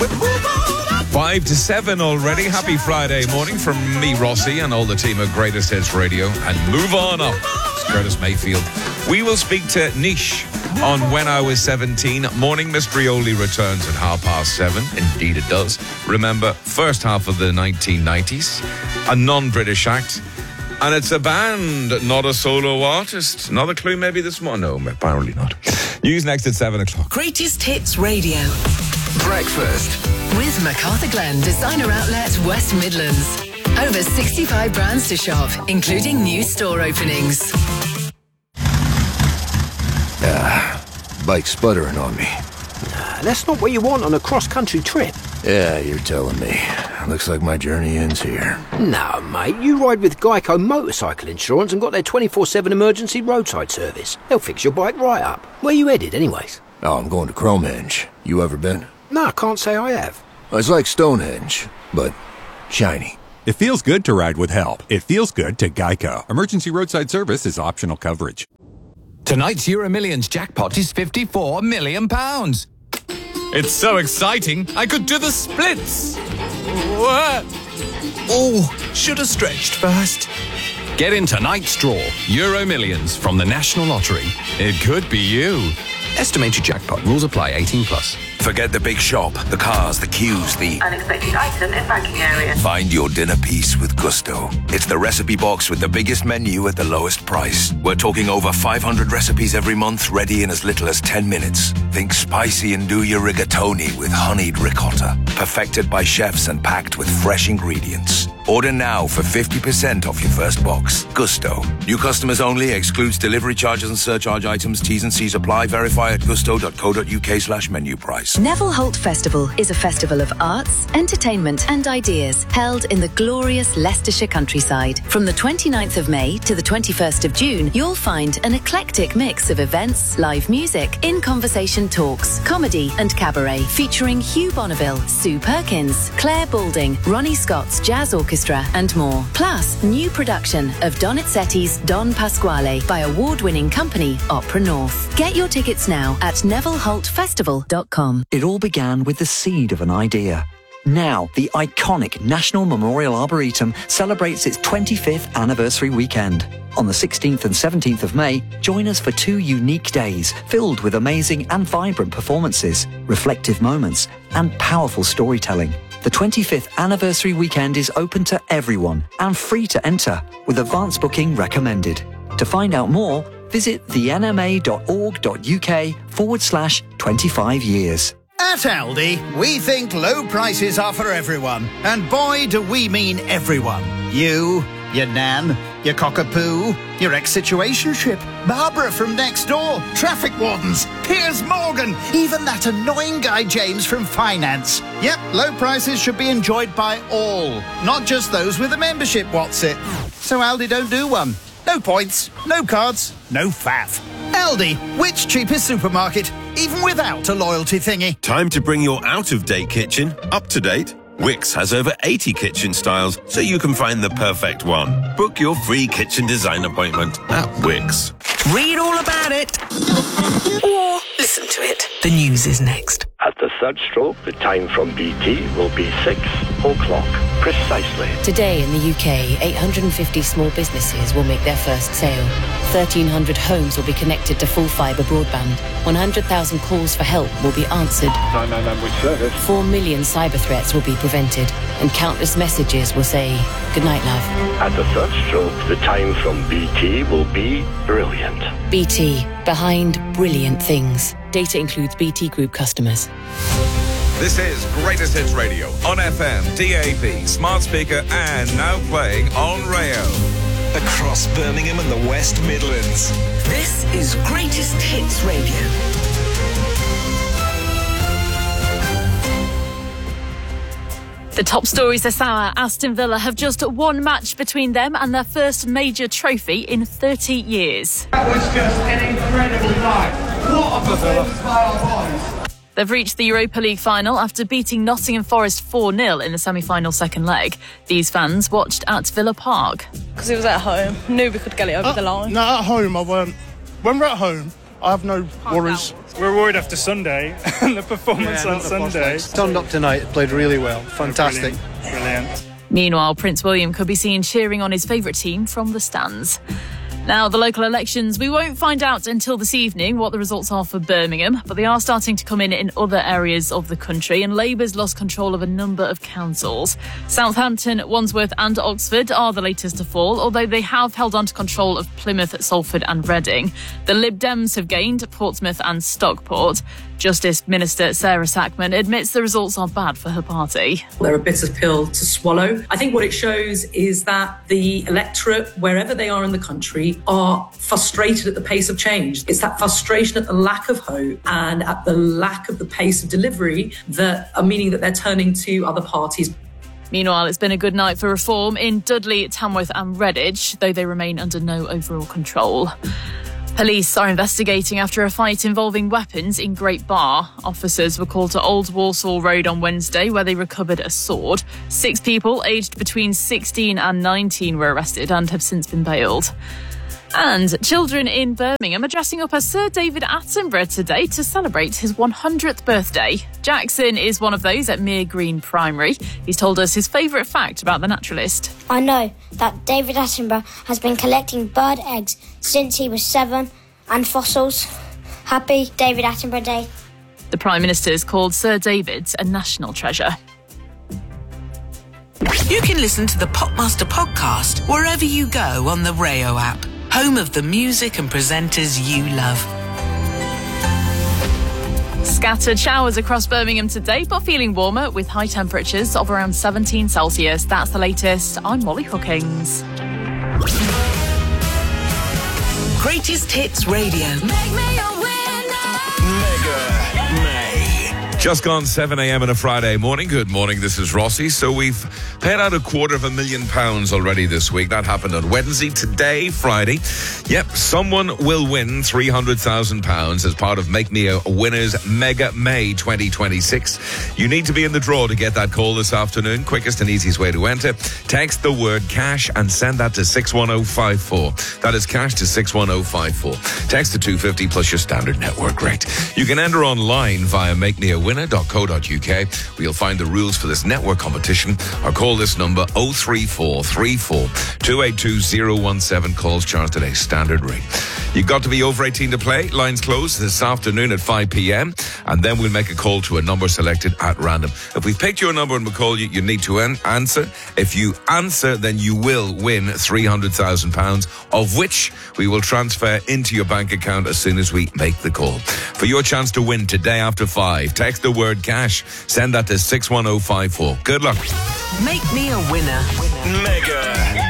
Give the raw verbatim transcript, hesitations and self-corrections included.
Five to seven already. Happy Friday morning from me, Rossi, and all the team at Greatest Hits Radio. And move on up. It's Curtis Mayfield. We will speak to Nish on When I Was seventeen. Morning Mystery only returns at half past seven. Indeed it does. Remember, first half of the nineteen nineties. A non-British act. And it's a band, not a solo artist. Another clue maybe this morning? No, apparently not. News next at seven o'clock. Greatest Hits Radio. Breakfast With MacArthur Glen Designer Outlet West Midlands. Over sixty-five brands to shop, including new store openings. Ah, bike sputtering on me. Nah, that's not what you want on a cross-country trip. Yeah, you're telling me. Looks like my journey ends here. No, mate, you ride with Geico Motorcycle Insurance and got their twenty-four seven emergency roadside service. They'll fix your bike right up. Where you headed, anyways? Oh, I'm going to Cromenge. You ever been? No, I can't say I have. It's like Stonehenge, but shiny. It feels good to ride with help. It feels good to Geico. Emergency roadside service is optional coverage. Tonight's Euro Millions jackpot is fifty-four million pounds. It's so exciting, I could do the splits. What? Oh, should have stretched first. Get in tonight's draw, Euro Millions from the National Lottery. It could be you. Estimated jackpot. Rules apply. eighteen plus. Forget the big shop, the cars, the queues, the unexpected item in banking area. Find your dinner piece with Gusto. It's the recipe box with the biggest menu at the lowest price. We're talking over five hundred recipes every month, ready in as little as ten minutes. Think spicy and do your rigatoni with honeyed ricotta. Perfected by chefs and packed with fresh ingredients. Order now for fifty percent off your first box. Gusto. New customers only. Excludes delivery charges and surcharge items. T's and C's apply. Verify at gusto.co.uk slash menu price. Neville Holt Festival is a festival of arts, entertainment and ideas held in the glorious Leicestershire countryside. From the twenty-ninth of May to the twenty-first of June, you'll find an eclectic mix of events, live music, in-conversation talks, comedy and cabaret, featuring Hugh Bonneville, Sue Perkins, Claire Balding, Ronnie Scott's Jazz Orchestra and more. Plus, new production of Donizetti's Don Pasquale by award-winning company Opera North. Get your tickets now at neville holt festival dot com. It all began with the seed of an idea. Now, the iconic National Memorial Arboretum celebrates its twenty-fifth anniversary weekend. On the sixteenth and seventeenth of May, join us for two unique days filled with amazing and vibrant performances, reflective moments, and powerful storytelling. The twenty-fifth anniversary weekend is open to everyone and free to enter, with advance booking recommended. To find out more, visit the n m a dot org dot u k forward slash twenty-five years. At Aldi, we think low prices are for everyone. And boy, do we mean everyone. You, your nan, your cockapoo, your ex-situationship, Barbara from next door, traffic wardens, Piers Morgan, even that annoying guy James from finance. Yep, low prices should be enjoyed by all, not just those with a membership, what's it? So Aldi don't do one. No points, no cards, no faff. Aldi, which cheapest supermarket, even without a loyalty thingy? Time to bring your out-of-date kitchen up to date. Wix has over eighty kitchen styles, so you can find the perfect one. Book your free kitchen design appointment at Wix. Read all about it. Or listen to it. The news is next. At the third stroke, the time from B T will be six o'clock precisely. Today in the U K, eight hundred fifty small businesses will make their first sale. thirteen hundred homes will be connected to full fibre broadband. one hundred thousand calls for help will be answered. Time and language service. four million cyber threats will be prevented. And countless messages will say, "Good night, love." At the third stroke, the time from B T will be brilliant. B T, behind brilliant things. Data includes B T Group customers. This is Greatest Hits Radio on F M, D A B, smart speaker, and now playing on Rayo. Across Birmingham and the West Midlands. This is Greatest Hits Radio. The top stories this hour. Aston Villa have just one match between them and their first major trophy in thirty years. That was just an incredible night. What a performance by our boys. They've reached the Europa League final after beating Nottingham Forest four nil in the semi-final second leg. These fans watched at Villa Park. Because it was at home. Knew we could get it over uh, the line. No, at home I weren't. When we're at home, I have no worries. We're worried after Sunday and the performance Yeah, on Sunday. Turned up tonight, played really well. Fantastic. Brilliant. Brilliant. Meanwhile, Prince William could be seen cheering on his favourite team from the stands. Now, the local elections, we won't find out until this evening what the results are for Birmingham, but they are starting to come in in other areas of the country, and Labour's lost control of a number of councils. Southampton, Wandsworth and Oxford are the latest to fall, although they have held on to control of Plymouth, Salford and Reading. The Lib Dems have gained Portsmouth and Stockport. Justice Minister Sarah Sackman admits the results are bad for her party. They're a bitter pill to swallow. I think what it shows is that the electorate, wherever they are in the country, are frustrated at the pace of change. It's that frustration at the lack of hope and at the lack of the pace of delivery that are meaning that they're turning to other parties. Meanwhile, it's been a good night for reform in Dudley, Tamworth and Redditch, though they remain under no overall control. Police are investigating after a fight involving weapons in Great Barr. Officers were called to Old Walsall Road on Wednesday, where they recovered a sword. Six people aged between sixteen and nineteen were arrested and have since been bailed. And children in Birmingham are dressing up as Sir David Attenborough today to celebrate his one hundredth birthday. Jackson is one of those at Mere Green Primary. He's told us his favourite fact about the naturalist. I know that David Attenborough has been collecting bird eggs since he was seven, and fossils. Happy David Attenborough Day. The Prime Minister's called Sir David a national treasure. You can listen to the Popmaster podcast wherever you go on the Rayo app, home of the music and presenters you love. Scattered showers across Birmingham today, but feeling warmer with high temperatures of around seventeen Celsius. That's the latest. I'm Molly Hookings. Greatest Hits Radio. Make me a winner. Mega May. Just gone seven a.m. on a Friday morning. Good morning, this is Rossi. So we've paid out a quarter of a million pounds already this week. That happened on Wednesday. Today, Friday, yep, someone will win three hundred thousand pounds as part of Make Me a Winner's Mega May twenty twenty-six. You need to be in the draw to get that call this afternoon. Quickest and easiest way to enter. Text the word cash and send that to six one oh five four. That is cash to six one oh five four. Text to two fifty plus your standard network rate. You can enter online via make me a winner dot co dot uk, where you'll find the rules for this network competition, or call this number oh three four three four two eight two oh one seven. Calls charged today, standard rate. You've got to be over eighteen to play. Lines closed this afternoon at five p.m. and then we'll make a call to a number selected at random. If we've picked your number and we call you, you need to an- answer. If you answer, then you will win three hundred thousand pounds, of which we will transfer into your bank account as soon as we make the call. For your chance to win today after five, text the word cash. Send that to six one oh five four. Good luck. Make me a winner. Mega